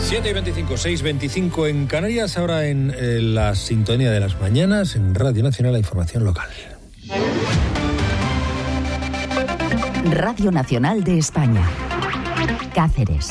7:25, 6:25 en Canarias, ahora en la sintonía de las mañanas, en Radio Nacional, la información local. Radio Nacional de España. Cáceres.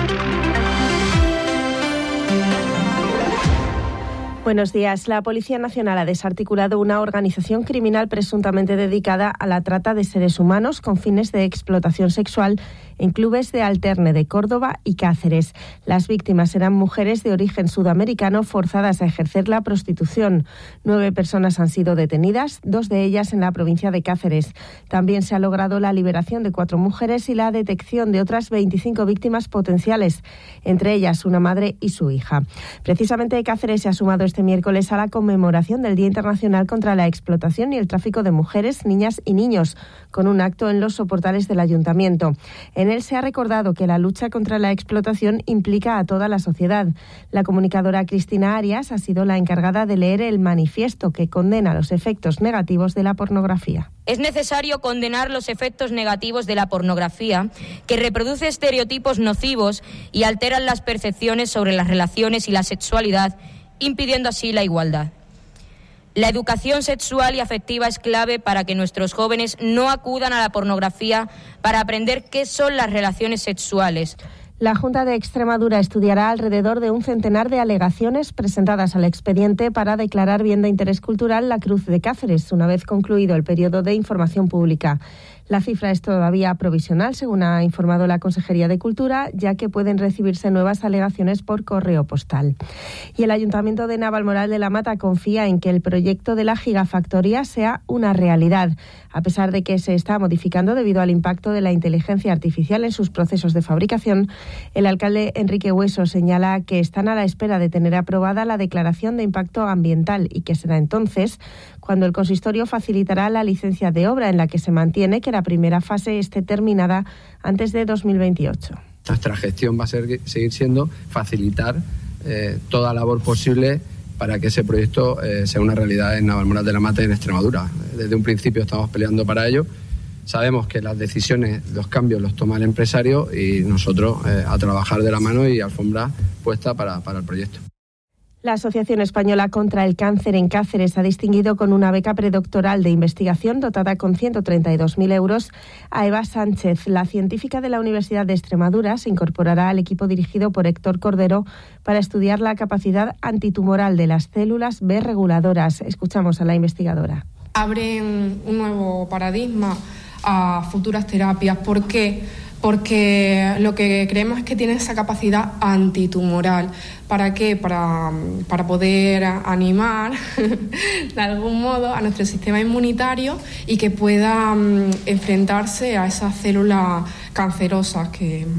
Buenos días. La Policía Nacional ha desarticulado una organización criminal presuntamente dedicada a la trata de seres humanos con fines de explotación sexual en clubes de Alterne de Córdoba y Cáceres. Las víctimas eran mujeres de origen sudamericano forzadas a ejercer la prostitución. 9 personas han sido detenidas, 2 de ellas en la provincia de Cáceres. También se ha logrado la liberación de 4 mujeres y la detección de otras 25 víctimas potenciales, entre ellas una madre y su hija. Precisamente Cáceres se ha sumado este miércoles a la conmemoración del Día Internacional contra la Explotación y el Tráfico de Mujeres, Niñas y Niños, con un acto en los soportales del Ayuntamiento. En él se ha recordado que la lucha contra la explotación implica a toda la sociedad. La comunicadora Cristina Arias ha sido la encargada de leer el manifiesto que condena los efectos negativos de la pornografía. Es necesario condenar los efectos negativos de la pornografía, que reproduce estereotipos nocivos y alteran las percepciones sobre las relaciones y la sexualidad, impidiendo así la igualdad. La educación sexual y afectiva es clave para que nuestros jóvenes no acudan a la pornografía para aprender qué son las relaciones sexuales. La Junta de Extremadura estudiará alrededor de un centenar de alegaciones presentadas al expediente para declarar bien de interés cultural la Cruz de Cáceres, una vez concluido el periodo de información pública. La cifra es todavía provisional, según ha informado la Consejería de Cultura, ya que pueden recibirse nuevas alegaciones por correo postal. Y el Ayuntamiento de Navalmoral de la Mata confía en que el proyecto de la gigafactoría sea una realidad, a pesar de que se está modificando debido al impacto de la inteligencia artificial en sus procesos de fabricación. El alcalde Enrique Hueso señala que están a la espera de tener aprobada la declaración de impacto ambiental y que será entonces cuando el consistorio facilitará la licencia de obra, en la que se mantiene que la primera fase esté terminada antes de 2028. Nuestra gestión va a seguir siendo facilitar toda labor posible para que ese proyecto sea una realidad en Navalmoral de la Mata y en Extremadura. Desde un principio estamos peleando para ello. Sabemos que las decisiones, los cambios los toma el empresario y nosotros a trabajar de la mano y alfombra puesta para el proyecto. La Asociación Española contra el Cáncer en Cáceres ha distinguido con una beca predoctoral de investigación dotada con 132.000 euros a Eva Sánchez. La científica de la Universidad de Extremadura se incorporará al equipo dirigido por Héctor Cordero para estudiar la capacidad antitumoral de las células B reguladoras. Escuchamos a la investigadora. Abren un nuevo paradigma a futuras terapias. ¿Por qué? Porque lo que creemos es que tiene esa capacidad antitumoral. ¿Para qué? Para poder animar de algún modo a nuestro sistema inmunitario y que pueda enfrentarse a esas células cancerosas que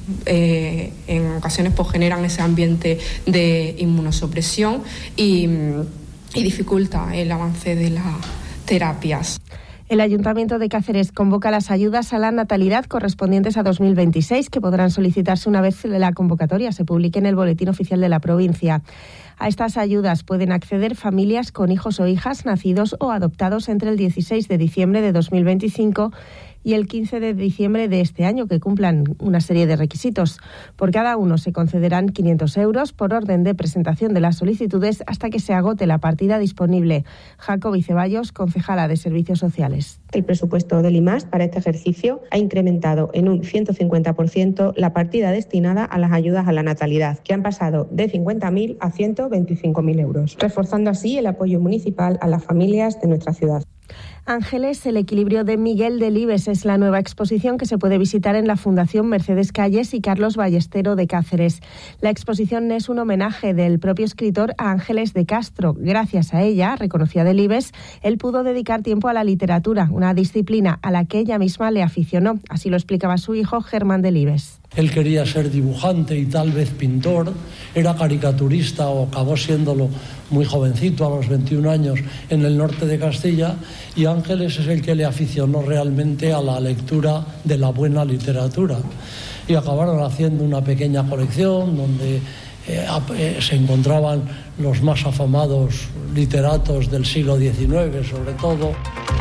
en ocasiones pues, generan ese ambiente de inmunosupresión y dificulta el avance de las terapias. El Ayuntamiento de Cáceres convoca las ayudas a la natalidad correspondientes a 2026, que podrán solicitarse una vez la convocatoria se publique en el Boletín Oficial de la provincia. A estas ayudas pueden acceder familias con hijos o hijas nacidos o adoptados entre el 16 de diciembre de 2025 y el 15 de diciembre de este año, que cumplan una serie de requisitos. Por cada uno se concederán 500 euros por orden de presentación de las solicitudes hasta que se agote la partida disponible. Jacobi Ceballos, concejala de Servicios Sociales. El presupuesto del IMAS para este ejercicio ha incrementado en un 150% la partida destinada a las ayudas a la natalidad, que han pasado de 50.000 a 125.000 euros, reforzando así el apoyo municipal a las familias de nuestra ciudad. Ángeles, el equilibrio de Miguel Delibes es la nueva exposición que se puede visitar en la Fundación Mercedes Calles y Carlos Ballestero de Cáceres. La exposición es un homenaje del propio escritor a Ángeles de Castro. Gracias a ella, reconocía Delibes, él pudo dedicar tiempo a la literatura, una disciplina a la que ella misma le aficionó. Así lo explicaba su hijo Germán Delibes. Él quería ser dibujante y tal vez pintor, era caricaturista o acabó siéndolo muy jovencito, a los 21 años, en el norte de Castilla, y Ángeles es el que le aficionó realmente a la lectura de la buena literatura. Y acabaron haciendo una pequeña colección donde se encontraban los más afamados literatos del siglo XIX, sobre todo.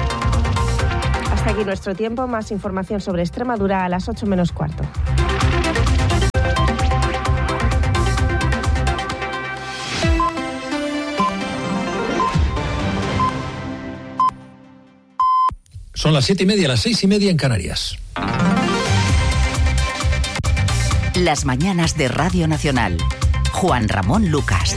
Hasta aquí nuestro tiempo. Más información sobre Extremadura a las 8 menos cuarto. Son las 7:30, las 6:30 en Canarias. Las mañanas de Radio Nacional. Juan Ramón Lucas.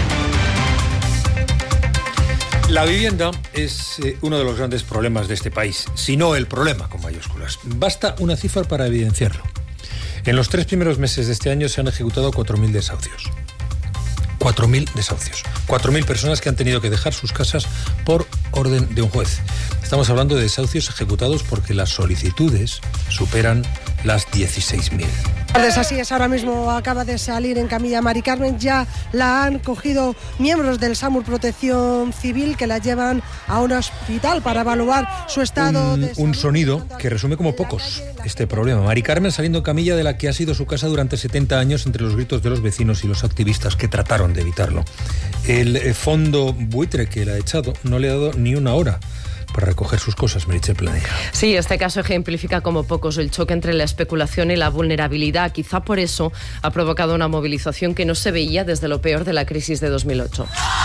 La vivienda es uno de los grandes problemas de este país, si no el problema con mayúsculas. Basta una cifra para evidenciarlo. En los 3 primeros meses de este año se han ejecutado 4.000 desahucios. 4.000 desahucios. 4.000 personas que han tenido que dejar sus casas por orden de un juez. Estamos hablando de desahucios ejecutados porque las solicitudes superan las 16.000. Así es, ahora mismo acaba de salir en camilla Mari Carmen, ya la han cogido miembros del SAMUR Protección Civil que la llevan a un hospital para evaluar su estado de salud. Un sonido que resume como pocos este problema. Mari Carmen saliendo en camilla de la que ha sido su casa durante 70 años entre los gritos de los vecinos y los activistas que trataron de evitarlo. El fondo buitre que la ha echado no le ha dado ni una hora para recoger sus cosas, Meritxell Planella. Sí, este caso ejemplifica como pocos el choque entre la especulación y la vulnerabilidad. Quizá por eso ha provocado una movilización que no se veía desde lo peor de la crisis de 2008.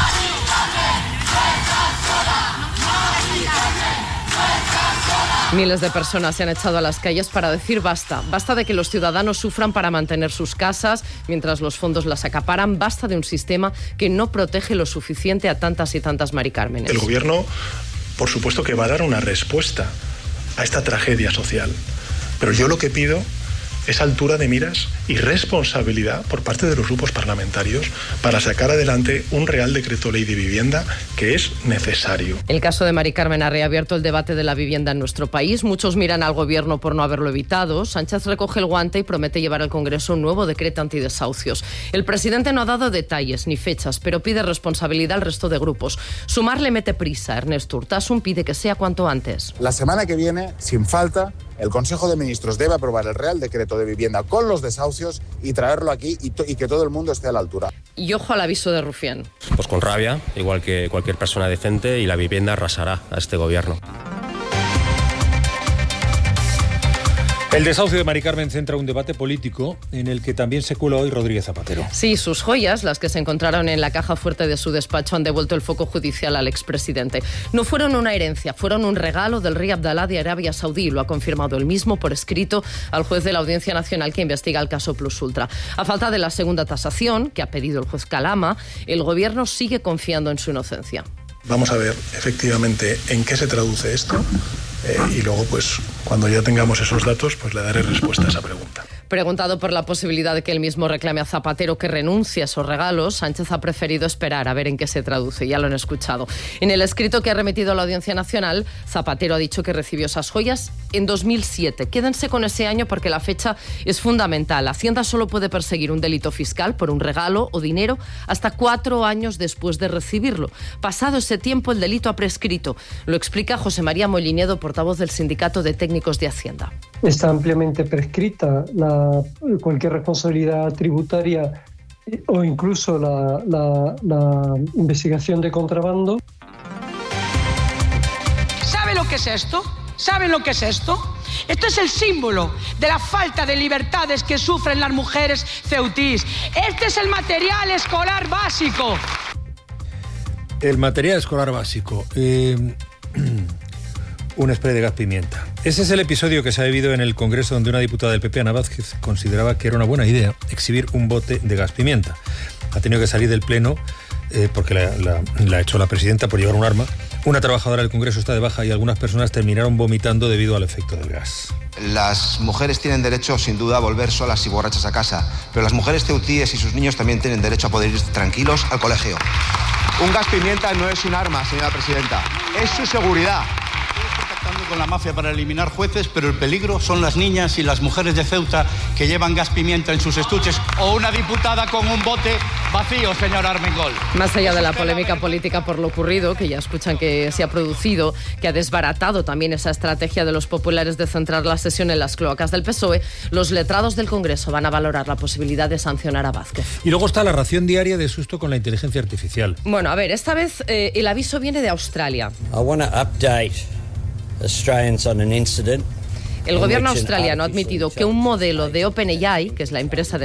Miles de personas se han echado a las calles para decir basta. Basta de que los ciudadanos sufran para mantener sus casas mientras los fondos las acaparan. Basta de un sistema que no protege lo suficiente a tantas y tantas Mari Cármenes. El gobierno, por supuesto que va a dar una respuesta a esta tragedia social, pero yo lo que pido es altura de miras y responsabilidad por parte de los grupos parlamentarios para sacar adelante un Real Decreto Ley de Vivienda que es necesario. El caso de Mari Carmen ha reabierto el debate de la vivienda en nuestro país. Muchos miran al gobierno por no haberlo evitado. Sánchez recoge el guante y promete llevar al Congreso un nuevo decreto antidesahucios. El presidente no ha dado detalles ni fechas, pero pide responsabilidad al resto de grupos. Sumar le mete prisa. Ernesto Urtasun pide que sea cuanto antes. La semana que viene, sin falta, el Consejo de Ministros debe aprobar el Real Decreto de Vivienda con los desahucios y traerlo aquí y que todo el mundo esté a la altura. Y ojo al aviso de Rufián. Pues con rabia, igual que cualquier persona decente, y la vivienda arrasará a este gobierno. El desahucio de Mari Carmen centra un debate político en el que también se cuela hoy Rodríguez Zapatero. Sí, sus joyas, las que se encontraron en la caja fuerte de su despacho, han devuelto el foco judicial al expresidente. No fueron una herencia, fueron un regalo del rey Abdalá de Arabia Saudí. Lo ha confirmado él mismo por escrito al juez de la Audiencia Nacional que investiga el caso Plus Ultra. A falta de la segunda tasación, que ha pedido el juez Calama, el gobierno sigue confiando en su inocencia. Vamos a ver efectivamente en qué se traduce esto y luego, pues, cuando ya tengamos esos datos, pues le daré respuesta a esa pregunta. Preguntado por la posibilidad de que él mismo reclame a Zapatero que renuncie a esos regalos, Sánchez ha preferido esperar a ver en qué se traduce. Ya lo han escuchado. En el escrito que ha remitido a la Audiencia Nacional, Zapatero ha dicho que recibió esas joyas en 2007. Quédense con ese año porque la fecha es fundamental. Hacienda solo puede perseguir un delito fiscal por un regalo o dinero hasta 4 años después de recibirlo. Pasado ese tiempo, el delito ha prescrito. Lo explica José María Mollinedo, portavoz del Sindicato de Técnicos de Hacienda. Está ampliamente prescrita cualquier responsabilidad tributaria o incluso la investigación de contrabando. ¿Sabe lo que es esto? ¿Saben lo que es esto? Esto es el símbolo de la falta de libertades que sufren las mujeres ceutís. Este es el material escolar básico. El material escolar básico. Un spray de gas pimienta. Ese es el episodio que se ha vivido en el Congreso, donde una diputada del PP, Ana Vázquez, consideraba que era una buena idea exhibir un bote de gas pimienta. Ha tenido que salir del Pleno porque la echó la presidenta por llevar un arma. Una trabajadora del Congreso está de baja y algunas personas terminaron vomitando debido al efecto del gas. Las mujeres tienen derecho, sin duda, a volver solas y borrachas a casa, pero las mujeres ceutíes y sus niños también tienen derecho a poder ir tranquilos al colegio. Un gas pimienta no es un arma, señora presidenta, es su seguridad. Con la mafia para eliminar jueces, pero el peligro son las niñas y las mujeres de Ceuta que llevan gas pimienta en sus estuches, o una diputada con un bote vacío, señor Armengol. Más allá de la polémica política por lo ocurrido, que ya escuchan que se ha producido, que ha desbaratado también esa estrategia de los populares de centrar la sesión en las cloacas del PSOE, los letrados del Congreso van a valorar la posibilidad de sancionar a Vázquez. Y luego está la ración diaria de susto con la inteligencia artificial. Bueno, a ver, esta vez el aviso viene de Australia. I want to update Australians on an incident. El gobierno australiano ha admitido que un modelo de OpenAI, que es la empresa de